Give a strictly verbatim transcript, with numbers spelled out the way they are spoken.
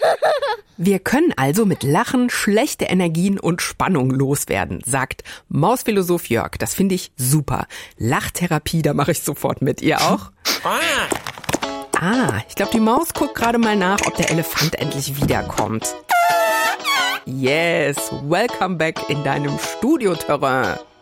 Wir können also mit Lachen schlechte Energien und Spannung loswerden, sagt Mausphilosoph Jörg. Das finde ich super. Lachtherapie, da mache ich sofort mit. Ihr auch? Ah, ich glaube, die Maus guckt gerade mal nach, ob der Elefant endlich wiederkommt. Yes, welcome back in deinem Studioterrain.